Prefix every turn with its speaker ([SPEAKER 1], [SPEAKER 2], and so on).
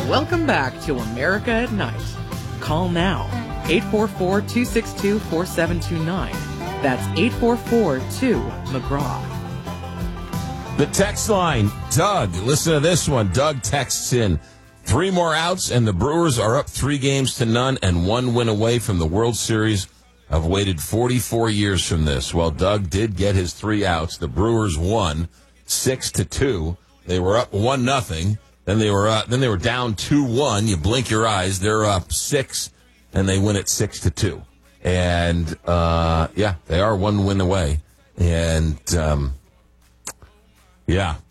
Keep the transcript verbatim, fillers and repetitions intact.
[SPEAKER 1] Welcome back to America at Night. Call now, eight four four, two six two, four seven two nine. That's eight four four, two, McGraw.
[SPEAKER 2] The text line, Doug, listen to this one. Doug texts in, three more outs and the Brewers are up three games to none and one win away from the World Series. I've waited forty-four years from this. Well, Doug did get his three outs. The Brewers won six to two. They were up one nothing. Then they were uh, then they were down two one. You blink your eyes, they're up six, and they win it six to two. And uh, yeah, they are one win away. And um, yeah,